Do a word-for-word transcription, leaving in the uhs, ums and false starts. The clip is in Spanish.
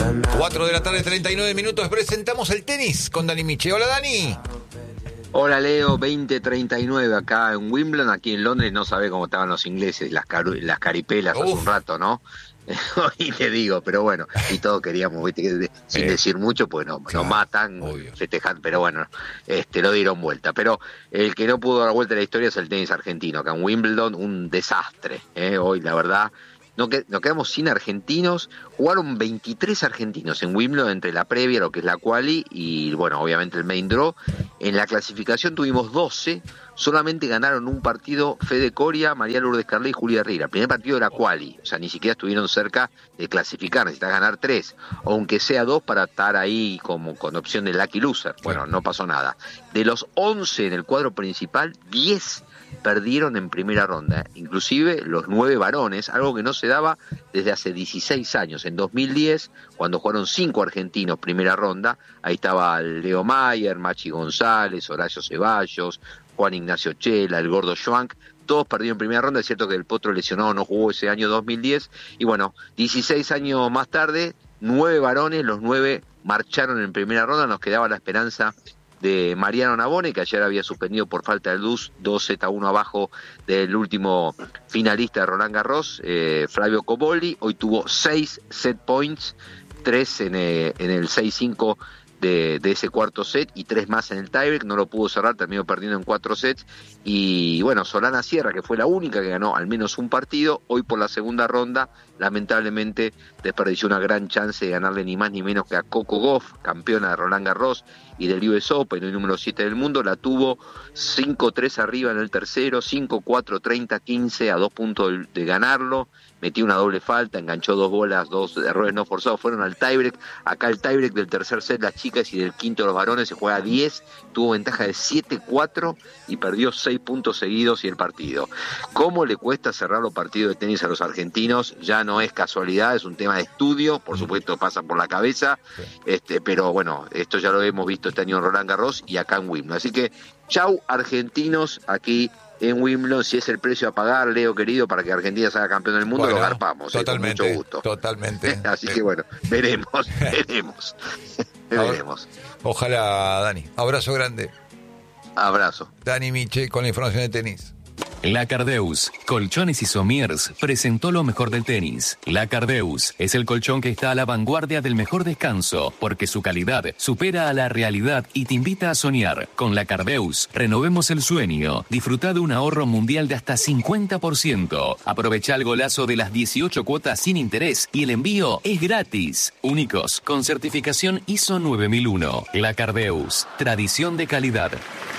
cuatro de la tarde, treinta y nueve minutos. Presentamos el tenis con Dani Miche. Hola, Dani. Hola, Leo. veinte treinta y nueve acá en Wimbledon. Aquí en Londres no sabe cómo estaban los ingleses, las, caru- las caripelas Uf. hace un rato, ¿no? Y te digo, pero bueno, y todos queríamos, ¿viste? Que, sin eh, decir mucho, pues no, claro, nos matan, obvio. Festejan, pero bueno, este lo dieron vuelta. Pero el que no pudo dar vuelta a la historia es el tenis argentino. Acá en Wimbledon, un desastre, ¿eh? Hoy, la verdad. No que, nos quedamos sin argentinos. Jugaron veintitrés argentinos en Wimbledon entre la previa, lo que es la quali, y bueno, obviamente el main draw. En la clasificación tuvimos doce, solamente ganaron un partido Fede Coria, María Lourdes Carlé y Julia Herrera. El primer partido de la quali, o sea, ni siquiera estuvieron cerca de clasificar, necesitas ganar tres, aunque sea dos para estar ahí como con opción de lucky loser. Bueno, no pasó nada. De los once en el cuadro principal, diez perdieron en primera ronda, inclusive los nueve varones, algo que no se daba desde hace dieciséis años. En dos mil diez, cuando jugaron cinco argentinos primera ronda, ahí estaba Leo Mayer, Machi González, Horacio Ceballos, Juan Ignacio Chela, el Gordo Schwank, todos perdieron en primera ronda. Es cierto que el Potro lesionado no jugó ese año dos mil diez, y bueno, dieciséis años más tarde, nueve varones, los nueve marcharon en primera ronda. Nos quedaba la esperanza de Mariano Navone, que ayer había suspendido por falta de luz, dos sets a uno abajo del último finalista de Roland Garros, eh, Flavio Cobolli. Hoy tuvo seis set points, tres en, eh, en el seis cinco de, de ese cuarto set y tres más en el tiebreak. No lo pudo cerrar, terminó perdiendo en cuatro sets. Y bueno, Solana Sierra, que fue la única que ganó al menos un partido, hoy por la segunda ronda, lamentablemente desperdició una gran chance de ganarle ni más ni menos que a Coco Gauff, campeona de Roland Garros y del U S Open, el número siete del mundo. La tuvo cinco tres arriba en el tercero, cinco cuatro, treinta quince, a dos puntos de, de ganarlo. Metió una doble falta, enganchó dos bolas, dos errores no forzados, fueron al tiebreak. Acá el tiebreak del tercer set las chicas y del quinto los varones se juega a diez, tuvo ventaja de siete cuatro y perdió seis puntos seguidos y el partido. ¿Cómo le cuesta cerrar los partidos de tenis a los argentinos? Ya no es casualidad, es un tema de estudio, por supuesto pasan por la cabeza, este, pero bueno, esto ya lo hemos visto este año en Roland Garros y acá en Wimbledon. Así que, chau argentinos aquí en Wimbledon. Si es el precio a pagar, Leo querido, para que Argentina sea campeón del mundo, bueno, lo garpamos, totalmente, eh, con mucho gusto. Totalmente. Así que bueno, veremos, veremos, veremos. Ojalá, Dani. Abrazo grande. Abrazo. Dani Miche con la información de tenis. La Cardeus, Colchones y Somiers, presentó lo mejor del tenis. La Cardeus es el colchón que está a la vanguardia del mejor descanso, porque su calidad supera a la realidad y te invita a soñar. Con La Cardeus, renovemos el sueño. Disfruta de un ahorro mundial de hasta cincuenta por ciento. Aprovecha el golazo de las dieciocho cuotas sin interés y el envío es gratis. Únicos, con certificación I S O nueve mil uno. La Cardeus, tradición de calidad.